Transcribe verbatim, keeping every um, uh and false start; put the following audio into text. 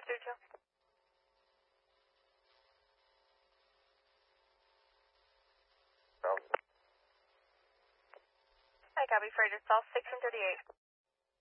five three two. No. Hi, copy. Freighter South sixteen thirty-eight.